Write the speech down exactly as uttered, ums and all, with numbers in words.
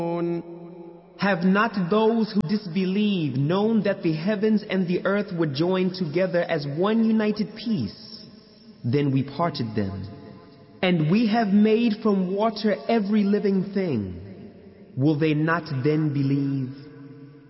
Have not those who disbelieve known that the heavens and the earth were joined together as one united piece? Then we parted them. And we have made from water every living thing. Will they not then believe?